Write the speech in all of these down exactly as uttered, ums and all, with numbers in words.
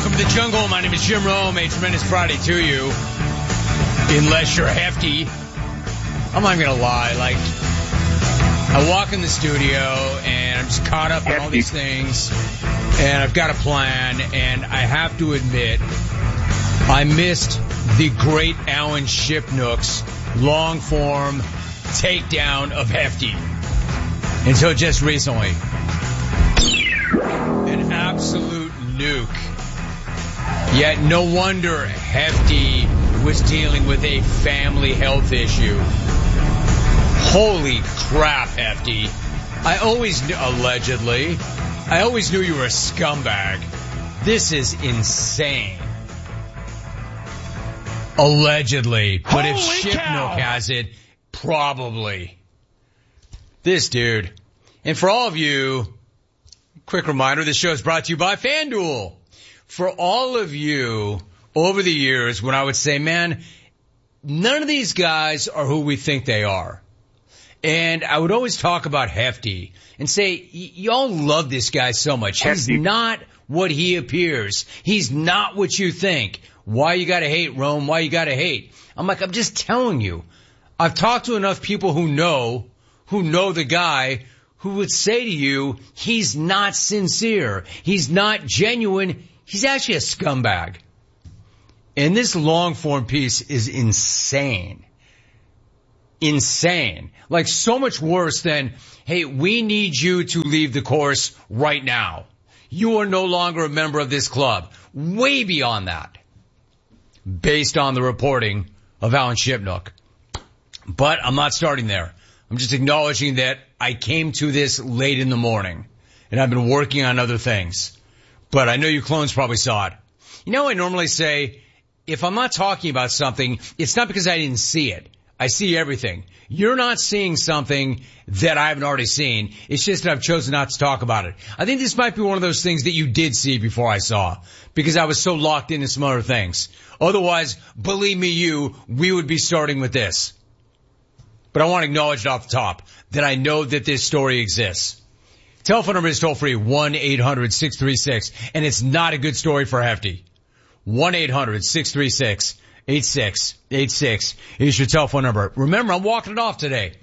Welcome to the jungle. My name is Jim Rome. A tremendous Friday to you. Unless you're hefty. I'm not going to lie. Like, I walk in the studio and I'm just caught up in all these things. And I've got a plan. And I have to admit, I missed the great Alan Shipnook's long form takedown of Hefty until just recently. An absolute nuke. Yet no wonder Hefty was dealing with a family health issue. Holy crap, Hefty. I always knew, allegedly, I always knew you were a scumbag. This is insane. Allegedly. But Holy if Shipnook has it, probably. This dude. And for all of you, quick reminder, this show is brought to you by FanDuel. For all of you, over the years, when I would say, man, none of these guys are who we think they are. And I would always talk about Hefty and say, y'all love this guy so much. He's not what he appears. He's not what you think. Why you gotta hate, Rome? Why you gotta hate? I'm like, I'm just telling you. I've talked to enough people who know, who know the guy, who would say to you, he's not sincere. He's not genuine. He's actually a scumbag. And this long form piece is insane. Insane. Like so much worse than, hey, we need you to leave the course right now. You are no longer a member of this club. Way beyond that. Based on the reporting of Alan Shipnook. But I'm not starting there. I'm just acknowledging that I came to this late in the morning. And I've been working on other things. But I know you clones probably saw it. You know, I normally say, if I'm not talking about something, it's not because I didn't see it. I see everything. You're not seeing something that I haven't already seen. It's just that I've chosen not to talk about it. I think this might be one of those things that you did see before I saw, because I was so locked into some other things. Otherwise, believe me you, we would be starting with this. But I want to acknowledge it off the top that I know that this story exists. Telephone number is toll free, one eight hundred six three six, and it's not a good story for Hefty. one eight hundred six three six eight six eight six is your telephone number. Remember, I'm walking it off today.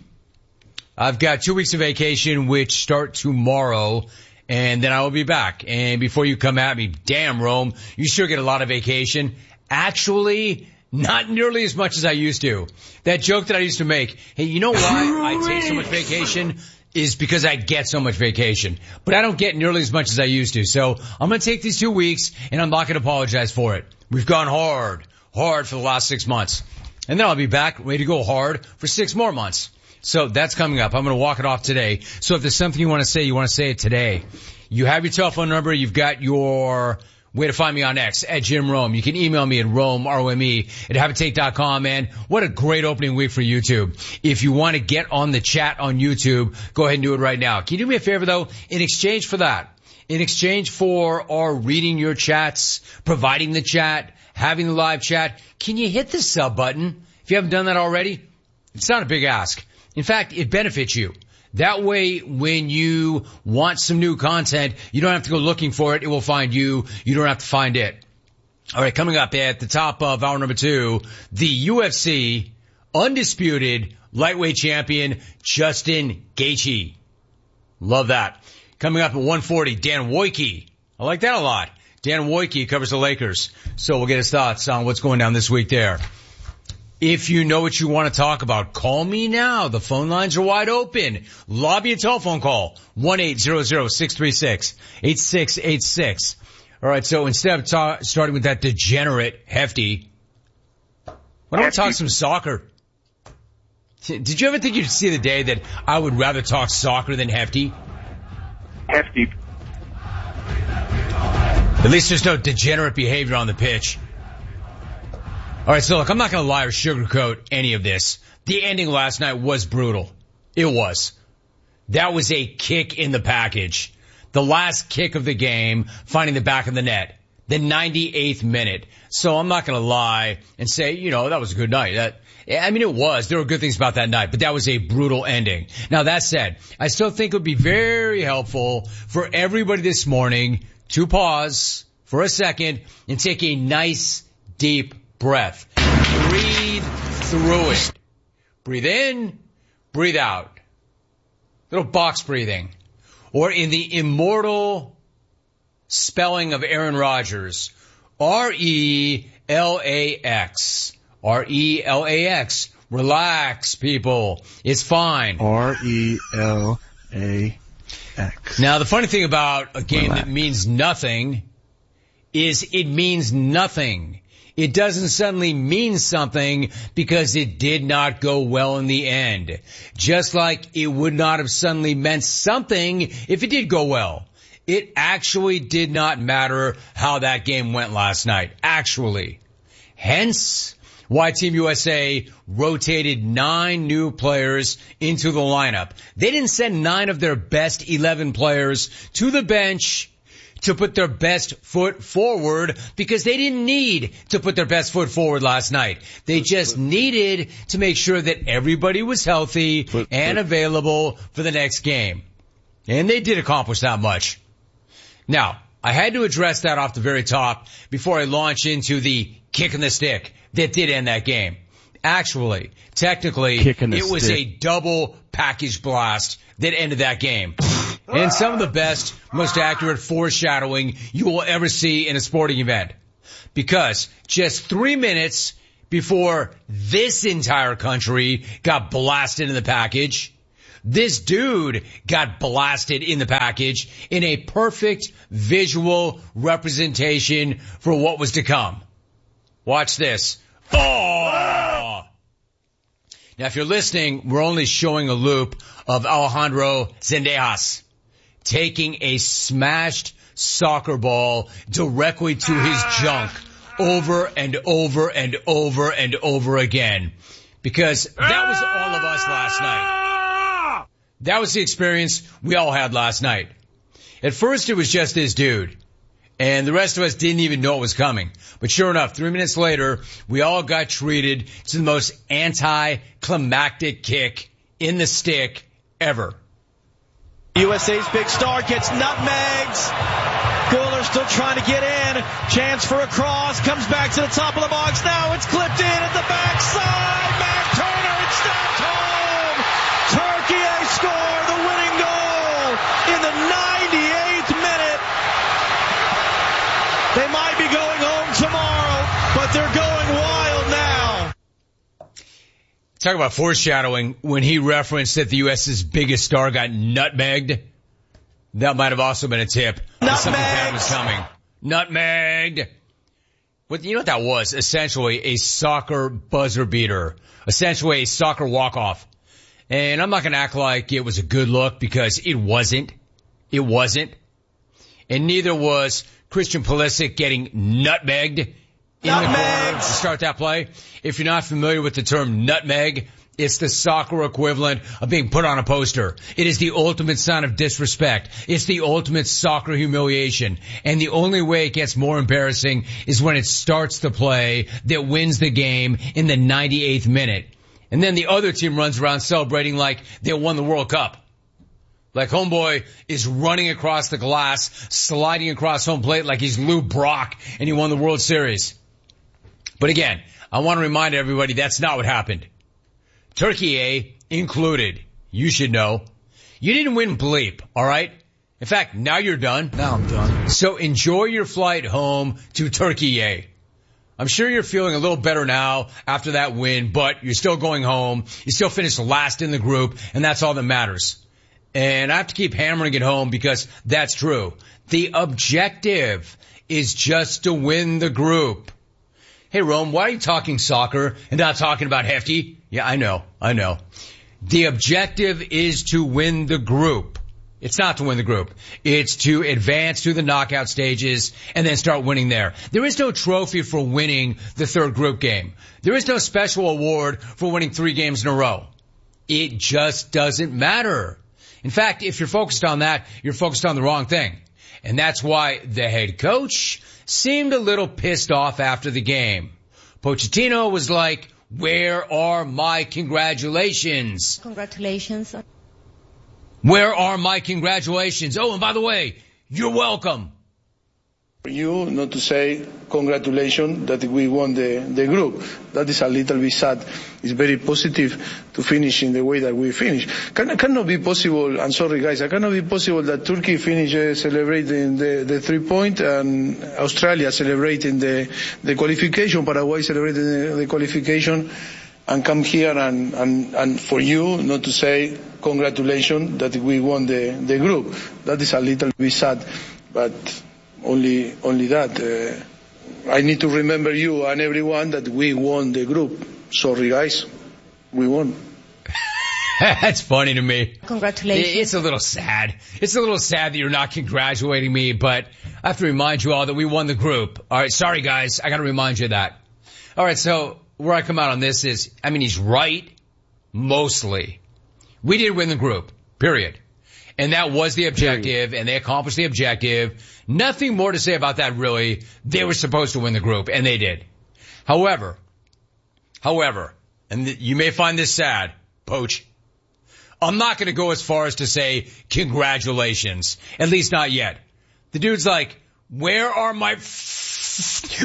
I've got two weeks of vacation, which start tomorrow, and then I will be back. And before you come at me, damn, Rome, you sure get a lot of vacation. Actually, not nearly as much as I used to. That joke that I used to make, hey, you know why I take so much vacation? Is because I get so much vacation. But I don't get nearly as much as I used to. So I'm going to take these two weeks, and I'm not going to apologize for it. We've gone hard, hard for the last six months. And then I'll be back, ready to go hard for six more months. So that's coming up. I'm going to walk it off today. So if there's something you want to say, you want to say it today. You have your telephone number. You've got your way to find me on X, at Jim Rome. You can email me at Rome, R O M E, at habitate dot com, man. What a great opening week for YouTube. If you want to get on the chat on YouTube, go ahead and do it right now. Can you do me a favor, though? In exchange for that, in exchange for our reading your chats, providing the chat, having the live chat, can you hit the sub button? If you haven't done that already, it's not a big ask. In fact, it benefits you. That way, when you want some new content, you don't have to go looking for it. It will find you. You don't have to find it. All right, coming up at the top of hour number two, the U F C undisputed lightweight champion, Justin Gaethje. Love that. Coming up at one forty, Dan Wojcicki. I like that a lot. Dan Wojcicki covers the Lakers. So we'll get his thoughts on what's going down this week there. If you know what you want to talk about, call me now. The phone lines are wide open. Lobby a telephone call. one eight hundred six three six eight six eight six. All right, so instead of ta- starting with that degenerate Hefty, why don't we talk some soccer? Did you ever think you'd see the day that I would rather talk soccer than Hefty? Hefty. At least there's no degenerate behavior on the pitch. All right, so look, I'm not going to lie or sugarcoat any of this. The ending last night was brutal. It was. That was a kick in the package. The last kick of the game, finding the back of the net. The ninety-eighth minute. So I'm not going to lie and say, you know, that was a good night. That, I mean, it was. There were good things about that night, but that was a brutal ending. Now, that said, I still think it would be very helpful for everybody this morning to pause for a second and take a nice deep breath. Breathe through it. Breathe in, breathe out. Little box breathing. Or in the immortal spelling of Aaron Rodgers, R E L A X. R E L A X. Relax, people. It's fine. R E L A X. Now, the funny thing about a game Relax. that means nothing is it means nothing. It doesn't suddenly mean something because it did not go well in the end. Just like it would not have suddenly meant something if it did go well. It actually did not matter how that game went last night. Actually. Hence why Team U S A rotated nine new players into the lineup. They didn't send nine of their best eleven players to the bench to put their best foot forward because they didn't need to put their best foot forward last night. They just needed to make sure that everybody was healthy and available for the next game. And they did accomplish that much. Now, I had to address that off the very top before I launch into the kick in the stick that did end that game. Actually, technically, it was a double package blast that ended that game. And some of the best, most accurate foreshadowing you will ever see in a sporting event. Because just three minutes before this entire country got blasted in the package, this dude got blasted in the package in a perfect visual representation for what was to come. Watch this. Oh! Now, if you're listening, we're only showing a loop of Alejandro Zendejas taking a smashed soccer ball directly to his junk over and over and over and over again. Because that was all of us last night. That was the experience we all had last night. At first, it was just this dude. And the rest of us didn't even know it was coming. But sure enough, three minutes later, we all got treated to the most anticlimactic kick in the stick ever. U S A's big star gets nutmegs. Guler still trying to get in. Chance for a cross. Comes back to the top of the box. Now it's clipped in at the backside. Matt Turner, it's stopped home. Turkey score the winning goal in the ninety-eighth minute. They might be going home tomorrow, but they're going wild now. Talk about foreshadowing when he referenced that the U S's biggest star got nutmegged. That might have also been a tip that something bad was coming. Nutmegged. What, you know what that was? Essentially a soccer buzzer beater. Essentially a soccer walk-off. And I'm not going to act like it was a good look because it wasn't. It wasn't. And neither was Christian Pulisic getting nutmegged in the corner to start that play. If you're not familiar with the term nutmeg, it's the soccer equivalent of being put on a poster. It is the ultimate sign of disrespect. It's the ultimate soccer humiliation. And the only way it gets more embarrassing is when it starts the play that wins the game in the ninety-eighth minute. And then the other team runs around celebrating like they won the World Cup. Like homeboy is running across the glass, sliding across home plate like he's Lou Brock and he won the World Series. But again, I want to remind everybody that's not what happened. Turkey A included. You should know. You didn't win bleep, alright? In fact, now you're done. Now I'm done. So enjoy your flight home to Turkey A. I'm sure you're feeling a little better now after that win, but you're still going home. You still finished last in the group, and that's all that matters. And I have to keep hammering it home because that's true. The objective is just to win the group. Hey, Rome, why are you talking soccer and not talking about Hefty? Yeah, I know, I know. The objective is to win the group. It's not to win the group. It's to advance to the knockout stages and then start winning there. There is no trophy for winning the third group game. There is no special award for winning three games in a row. It just doesn't matter. In fact, if you're focused on that, you're focused on the wrong thing. And that's why the head coach seemed a little pissed off after the game. Pochettino was like, where are my congratulations? Congratulations. Where are my congratulations? Oh, and by the way, you're welcome. For you not to say congratulations that we won the, the group. That is a little bit sad. It's very positive to finish in the way that we finish. Can, cannot be possible, I'm sorry guys, it cannot be possible that Turkey finishes celebrating the, the three point and Australia celebrating the, the qualification, Paraguay celebrating the, the qualification, and come here and, and, and for you not to say congratulations that we won the, the group. That is a little bit sad, but Only, only that. Uh, I need to remember you and everyone that we won the group. Sorry, guys. We won. That's funny to me. Congratulations. It's a little sad. It's a little sad that you're not congratulating me, but I have to remind you all that we won the group. All right, sorry, guys. I got to remind you of that. All right, so where I come out on this is, I mean, he's right, mostly. We did win the group, period. And that was the objective, and they accomplished the objective. Nothing more to say about that, really. They were supposed to win the group, and they did. However, however, and th- you may find this sad, Poach, I'm not going to go as far as to say congratulations, at least not yet. The dude's like, where are my f-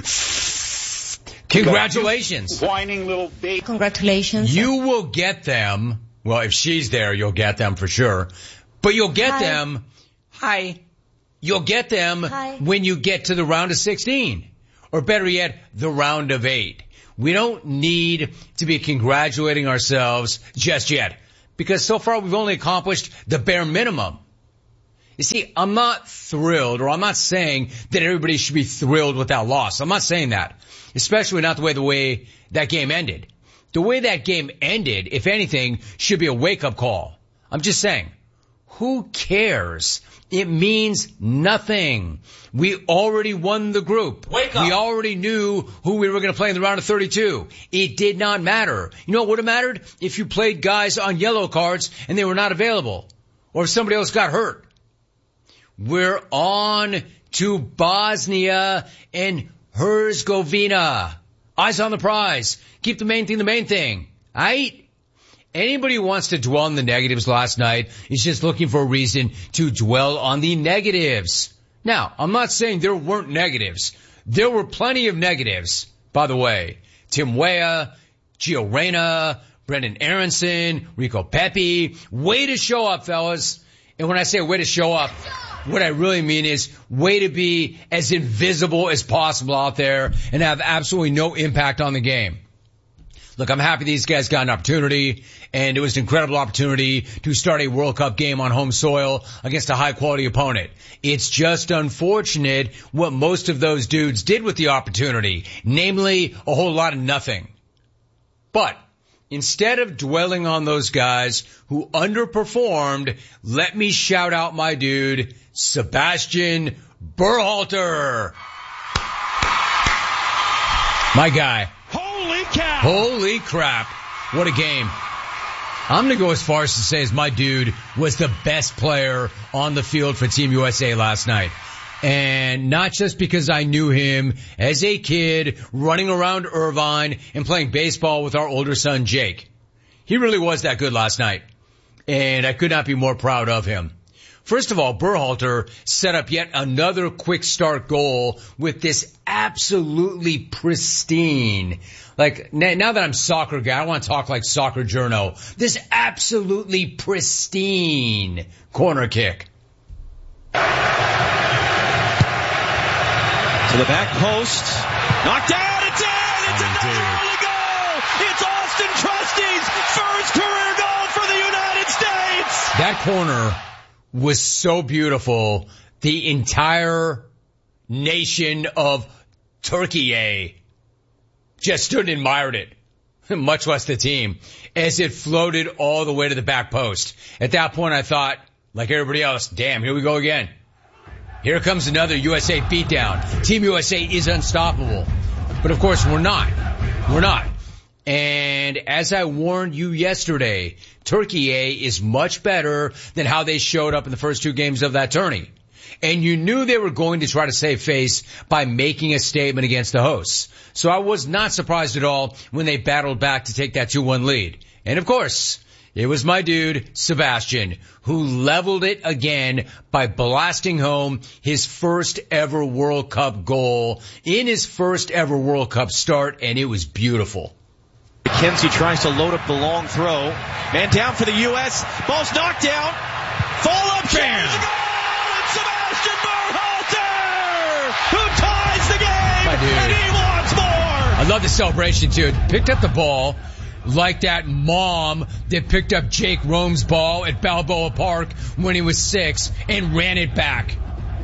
f- congratulations? Whining little baby. Congratulations. You will get them. Well, if she's there, you'll get them for sure. But you'll get Hi. them, hi, you'll get them Hi. when you get to the round of sixteen. Or better yet, the round of eight. We don't need to be congratulating ourselves just yet. Because so far we've only accomplished the bare minimum. You see, I'm not thrilled, or I'm not saying that everybody should be thrilled with that loss. I'm not saying that. Especially not the way the way that game ended. The way that game ended, if anything, should be a wake-up call. I'm just saying. Who cares? It means nothing. We already won the group. Wake up. We already knew who we were going to play in the round of thirty-two. It did not matter. You know what would have mattered? If you played guys on yellow cards and they were not available. Or if somebody else got hurt. We're on to Bosnia and Herzegovina. Eyes on the prize. Keep the main thing the main thing. Aight? Anybody who wants to dwell on the negatives last night is just looking for a reason to dwell on the negatives. Now, I'm not saying there weren't negatives. There were plenty of negatives, by the way. Tim Weah, Gio Reyna, Brendan Aronson, Rico Pepi. Way to show up, fellas. And when I say way to show up, what I really mean is way to be as invisible as possible out there and have absolutely no impact on the game. Look, I'm happy these guys got an opportunity, and it was an incredible opportunity to start a World Cup game on home soil against a high-quality opponent. It's just unfortunate what most of those dudes did with the opportunity, namely a whole lot of nothing. But instead of dwelling on those guys who underperformed, let me shout out my dude, Sebastian Berhalter. My guy. Holy cow! Holy crap. What a game. I'm going to go as far as to say as my dude was the best player on the field for Team U S A last night. And not just because I knew him as a kid running around Irvine and playing baseball with our older son Jake. He really was that good last night. And I could not be more proud of him. First of all, Berhalter set up yet another quick start goal with this absolutely pristine, like now that I'm soccer guy, I want to talk like soccer journo, this absolutely pristine corner kick. To the back post. Knocked down. It's in. It's another early goal. It's Austin Trusty's first career goal for the United States. That corner was so beautiful. The entire nation of Turkey just stood and admired it, much less the team, as it floated all the way to the back post. At that point, I thought, like everybody else, damn, here we go again. Here comes another U S A beatdown. Team U S A is unstoppable. But of course, we're not. We're not. And as I warned you yesterday, Turkey A is much better than how they showed up in the first two games of that tourney. And you knew they were going to try to save face by making a statement against the hosts. So I was not surprised at all when they battled back to take that two one lead. And of course, It was my dude, Sebastian, who leveled it again by blasting home his first ever World Cup goal in his first ever World Cup start, and it was beautiful. McKenzie tries to load up the long throw. Man down for the U S. Ball's knocked down. Fall up, bam! And Sebastian Berhalter, who ties the game, my dude. And he wants more. I love the celebration, too. Picked up the ball like that mom that picked up Jake Rome's ball at Balboa Park when he was six and ran it back.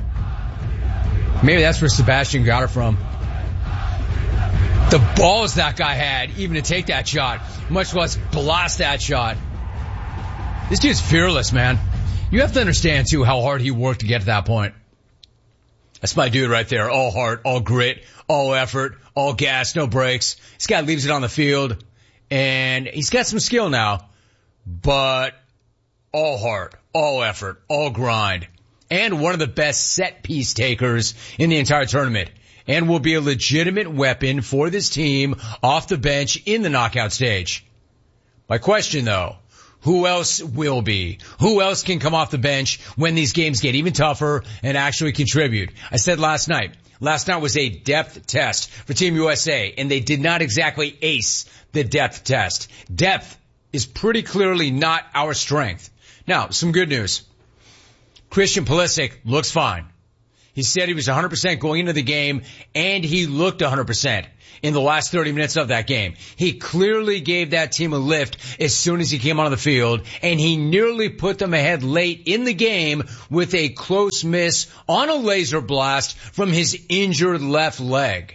Maybe that's where Sebastian got it from. The balls that guy had, even to take that shot, much less blast that shot. This dude's fearless, man. You have to understand, too, how hard he worked to get to that point. That's my dude right there. All heart, all grit, all effort, all gas, no brakes. This guy leaves it on the field, and he's got some skill now, but all heart, all effort, all grind, and one of the best set piece takers in the entire tournament, and will be a legitimate weapon for this team off the bench in the knockout stage. My question, though, who else will be? Who else can come off the bench when these games get even tougher and actually contribute? I said last night, last night was a depth test for Team U S A, and they did not exactly ace the depth test. Depth is pretty clearly not our strength. Now, some good news. Christian Pulisic looks fine. He said he was one hundred percent going into the game, and he looked one hundred percent in the last thirty minutes of that game. He clearly gave that team a lift as soon as he came onto the field, and he nearly put them ahead late in the game with a close miss on a laser blast from his injured left leg.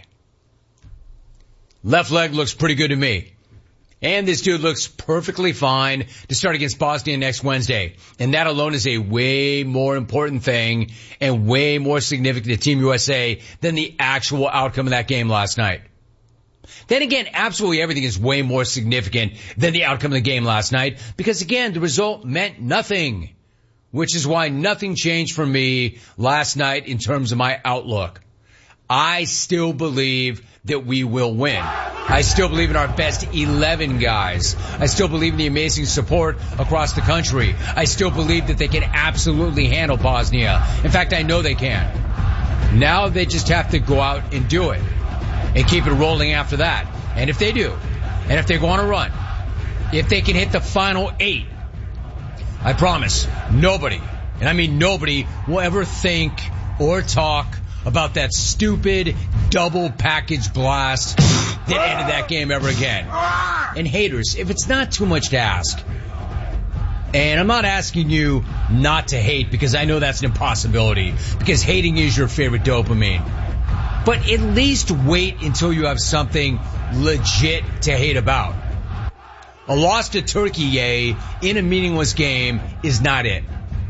Left leg looks pretty good to me. And this dude looks perfectly fine to start against Bosnia next Wednesday. And that alone is a way more important thing and way more significant to Team U S A than the actual outcome of that game last night. Then again, absolutely everything is way more significant than the outcome of the game last night because, again, the result meant nothing, which is why nothing changed for me last night in terms of my outlook. I still believe that we will win. I still believe in our best eleven guys. I still believe in the amazing support across the country. I still believe that they can absolutely handle Bosnia. In fact, I know they can. Now they just have to go out and do it and keep it rolling after that. And if they do, and if they go on a run, if they can hit the final eight, I promise nobody, and I mean nobody, will ever think or talk about that stupid double package blast that ended that game ever again. And haters, if it's not too much to ask, and I'm not asking you not to hate because I know that's an impossibility, because hating is your favorite dopamine, but at least wait until you have something legit to hate about. A loss to Turkey in a meaningless game is not it.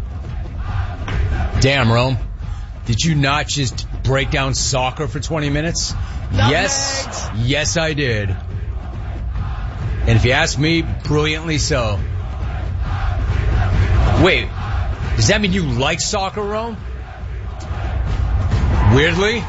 Damn, Rome. Did you not just break down soccer for twenty minutes? Not yes, legs. yes I did. And if you ask me, brilliantly so. Wait, does that mean you like soccer, Rome? Weirdly?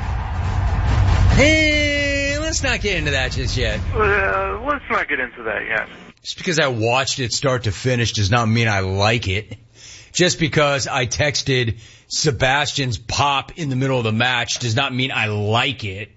Hey, let's not get into that just yet. Uh, let's not get into that yet. Just because I watched it start to finish does not mean I like it. Just because I texted Sebastian's pop in the middle of the match does not mean I like it.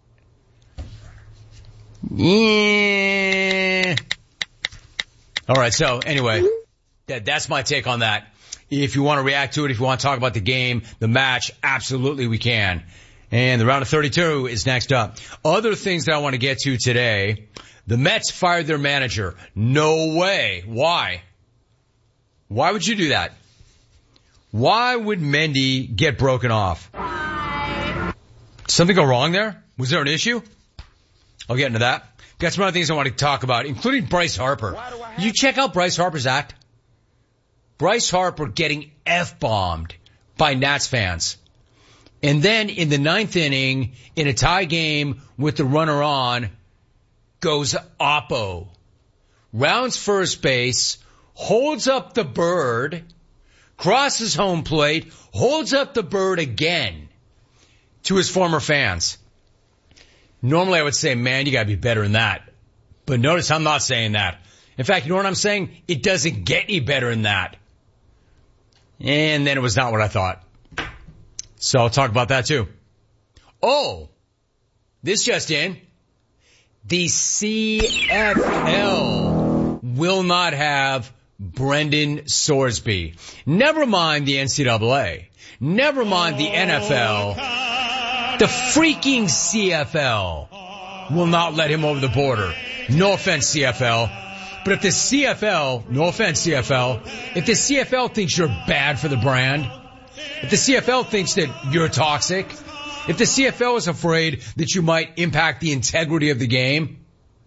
Yeah. All right, so anyway, that, that's my take on that. If you want to react to it, if you want to talk about the game, the match, absolutely we can. And the round of thirty-two is next up. Other things that I want to get to today. The Mets fired their manager. No way. Why? Why would you do that? Why would Mendy get broken off? Why? Something go wrong there? Was there an issue? I'll get into that. Got some other things I want to talk about, including Bryce Harper. Did you check out Bryce Harper's act? Bryce Harper getting F-bombed by Nats fans. And then in the ninth inning, in a tie game with the runner on, goes Oppo. Rounds first base, holds up the bird, crosses home plate, holds up the bird again to his former fans. Normally I would say, man, you gotta be better than that. But notice I'm not saying that. In fact, you know what I'm saying? It doesn't get any better than that. And then it was not what I thought. So I'll talk about that too. Oh, this just in. The C F L will not have Brendan Sorsby. Never mind the N C double A. Never mind the N F L. The freaking C F L will not let him over the border. No offense, C F L. But if the C F L, no offense, C F L, if the C F L thinks you're bad for the brand, if the C F L thinks that you're toxic, if the C F L is afraid that you might impact the integrity of the game,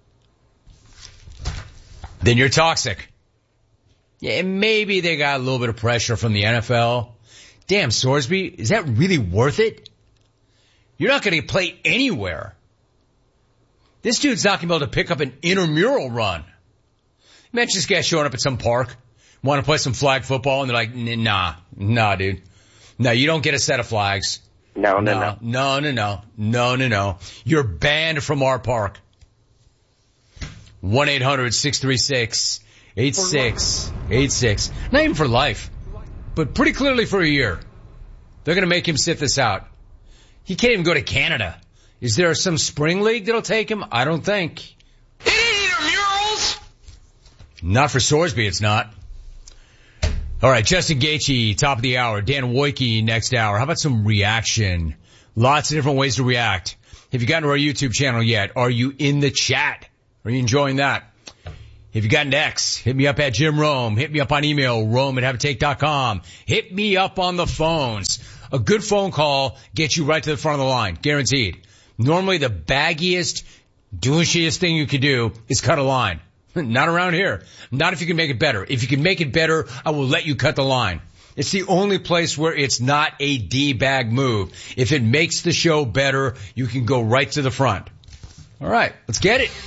then you're toxic. Yeah, maybe they got a little bit of pressure from the N F L. Damn, Sorsby, is that really worth it? You're not going to play anywhere. This dude's not going to be able to pick up an intramural run. Imagine this guy showing up at some park, want to play some flag football, and they're like, nah, nah, dude. No, you don't get a set of flags. No, no, no. No, no, no. No, no, no. You're banned from our park. one eight hundred six three six eight six eight six. Not even for life, but pretty clearly for a year. They're going to make him sit this out. He can't even go to Canada. Is there some spring league that'll take him? I don't think. It ain't intramurals! Not for Sorsby, it's not. All right, Justin Gaethje, top of the hour. Dan Wojcicki, next hour. How about some reaction? Lots of different ways to react. Have you gotten to our YouTube channel yet? Are you in the chat? Are you enjoying that? Have you gotten to X? Hit me up at Jim Rome. Hit me up on email, rome at have a take dot com. Hit me up on the phones. A good phone call gets you right to the front of the line. Guaranteed. Normally the baggiest, douchiest thing you could do is cut a line. Not around here. Not if you can make it better. If you can make it better, I will let you cut the line. It's the only place where it's not a D-bag move. If it makes the show better, you can go right to the front. All right, let's get it.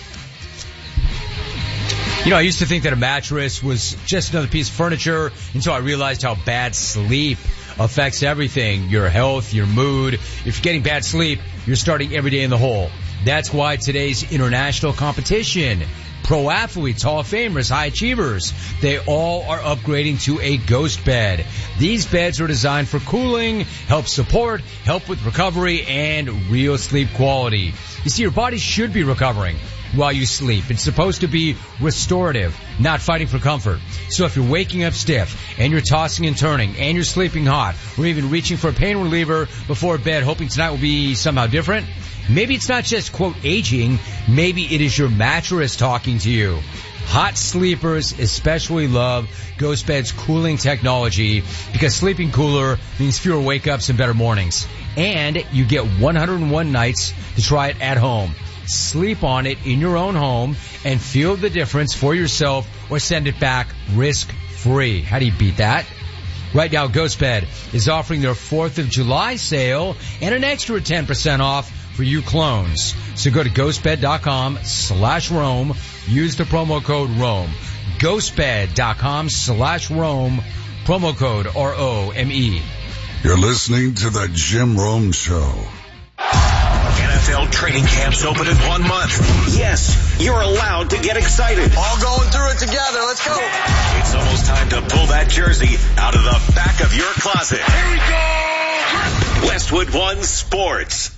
You know, I used to think that a mattress was just another piece of furniture until I realized how bad sleep affects everything. Your health, your mood. If you're getting bad sleep, you're starting every day in the hole. That's why today's international competition, pro athletes, Hall of Famers, high achievers, they all are upgrading to a Ghost bed. These beds are designed for cooling, help support, help with recovery, and real sleep quality. You see, your body should be recovering while you sleep. It's supposed to be restorative, not fighting for comfort. So if you're waking up stiff, and you're tossing and turning, and you're sleeping hot, or even reaching for a pain reliever before bed, hoping tonight will be somehow different, maybe it's not just, quote, aging, maybe it is your mattress talking to you. Hot sleepers especially love Ghost Bed's cooling technology because sleeping cooler means fewer wake-ups and better mornings. And you get one hundred one nights to try it at home. Sleep on it in your own home and feel the difference for yourself or send it back risk-free. How do you beat that? Right now, Ghost Bed is offering their fourth of July sale and an extra ten percent off for you clones. So go to ghostbed.com slash Rome. Use the promo code Rome. ghostbed.com slash Rome. Promo code R O M E. You're listening to the Jim Rome Show. N F L training camps open in one month. Yes, you're allowed to get excited. All going through it together. Let's go. It's almost time to pull that jersey out of the back of your closet. Here we go. Westwood One Sports.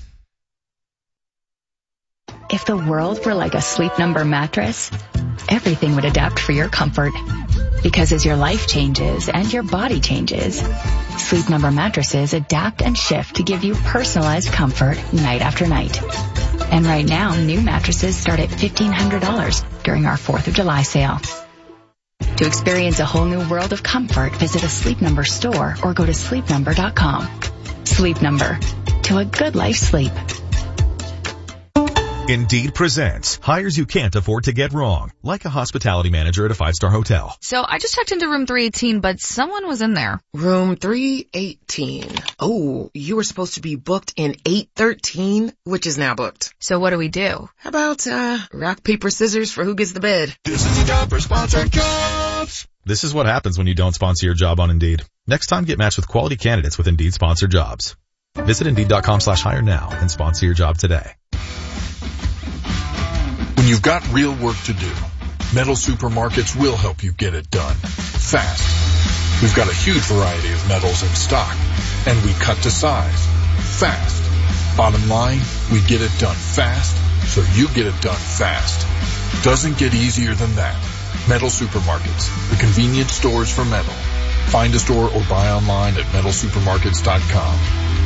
If the world were like a Sleep Number mattress, everything would adapt for your comfort. Because as your life changes and your body changes, Sleep Number mattresses adapt and shift to give you personalized comfort night after night. And right now, new mattresses start at fifteen hundred dollars during our fourth of July sale. To experience a whole new world of comfort, visit a Sleep Number store or go to sleep number dot com. Sleep Number. To a good life sleep. Indeed presents hires you can't afford to get wrong, like a hospitality manager at a five-star hotel. So I just checked into room three eighteen, but someone was in there. Room three eighteen. Oh, you were supposed to be booked in eight thirteen, which is now booked. So what do we do? How about, uh, rock, paper, scissors for who gets the bed? This is a job for sponsored jobs. This is what happens when you don't sponsor your job on Indeed. Next time, get matched with quality candidates with Indeed sponsored jobs. Visit Indeed.com slash hire now and sponsor your job today. When you've got real work to do, Metal Supermarkets will help you get it done fast. We've got a huge variety of metals in stock, and we cut to size fast. Bottom line, we get it done fast, so you get it done fast. Doesn't get easier than that. Metal Supermarkets, the convenience stores for metal. Find a store or buy online at metal supermarkets dot com.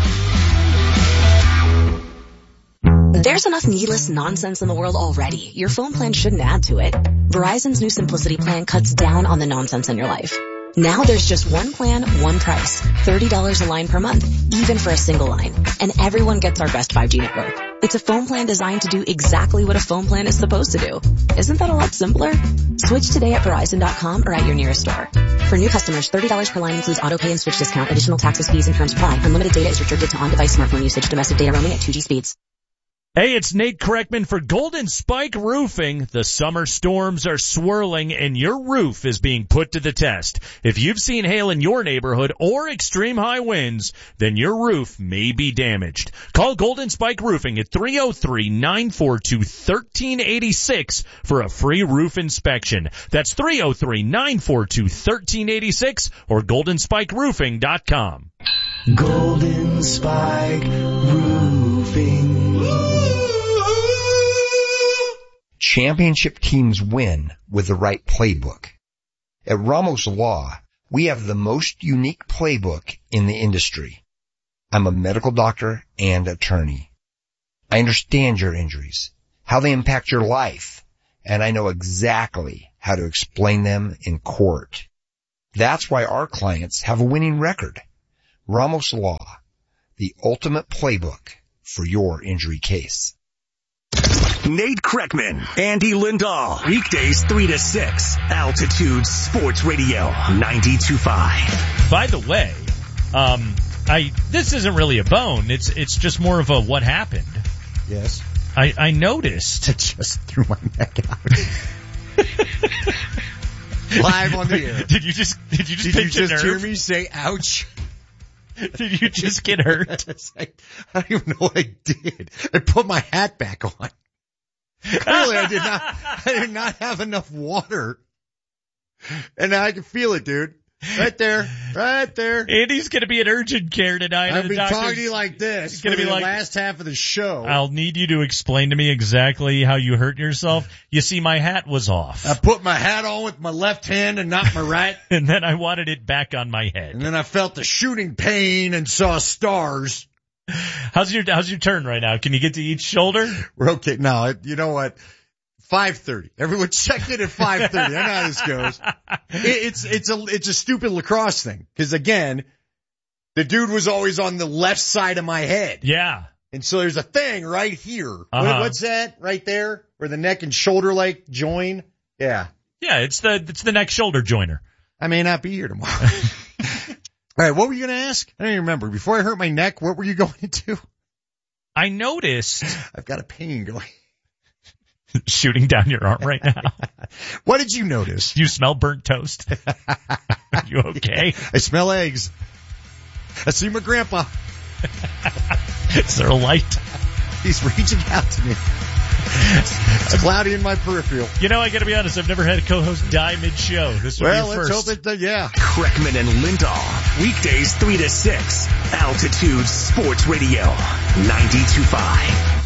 There's enough needless nonsense in the world already. Your phone plan shouldn't add to it. Verizon's new Simplicity plan cuts down on the nonsense in your life. Now there's just one plan, one price. thirty dollars a line per month, even for a single line. And everyone gets our best five G network. It's a phone plan designed to do exactly what a phone plan is supposed to do. Isn't that a lot simpler? Switch today at Verizon dot com or at your nearest store. For new customers, thirty dollars per line includes auto pay and switch discount. Additional taxes, fees, and terms apply. Unlimited data is restricted to on-device smartphone usage. Domestic data roaming at two G speeds. Hey, it's Nate Kreckman for Golden Spike Roofing. The summer storms are swirling and your roof is being put to the test. If you've seen hail in your neighborhood or extreme high winds, then your roof may be damaged. Call Golden Spike Roofing at three oh three, nine four two, one three eight six for a free roof inspection. That's three oh three, nine four two, one three eight six or golden spike roofing dot com. Golden Spike Roofing. Championship teams win with the right playbook. At Ramos Law, we have the most unique playbook in the industry. I'm a medical doctor and attorney. I understand your injuries, how they impact your life, and I know exactly how to explain them in court. That's why our clients have a winning record. Ramos Law, the ultimate playbook for your injury case. Nate Kreckman, Andy Lindahl, weekdays three to six, Altitude Sports Radio, ninety-two point five. By the way, um, I this isn't really a bone. It's it's just more of a what happened. Yes. I, I noticed. I just threw my neck out. Live on the air. Did you just did you just did pinch you a just nerve? hear me say ouch? Did you just get hurt? I, I don't even know what I did. I put my hat back on. Clearly I did not, I did not have enough water. And now I can feel it, dude. Right there. Right there. Andy's gonna be in urgent care tonight. I've been talking to you like this It's gonna for be the like, last half of the show. I'll need you to explain to me exactly how you hurt yourself. You see, my hat was off. I put my hat on with my left hand and not my right. And then I wanted it back on my head. And then I felt the shooting pain and saw stars. How's your, how's your turn right now? Can you get to each shoulder? We're okay. No, you know what? five thirty. Everyone check in at five thirty. I know how this goes. It, it's, it's a, it's a stupid lacrosse thing. Cause again, the dude was always on the left side of my head. Yeah. And so there's a thing right here. Uh-huh. What, what's that right there? Where the neck and shoulder like join? Yeah. Yeah, it's the, it's the neck shoulder joiner. I may not be here tomorrow. All right, what were you going to ask? I don't even remember. Before I hurt my neck, what were you going to do? I noticed. I've got a pain going. Shooting down your arm right now. What did you notice? You smell burnt toast. Are you okay? I smell eggs. I see my grandpa. Is there a light? He's reaching out to me. It's cloudy in my peripheral. You know, I gotta be honest, I've never had a co-host die mid-show. This will well, be a let's first. hope it, uh, yeah. Kreckman and Lindahl, weekdays three to six, Altitude Sports Radio, ninety-two point five.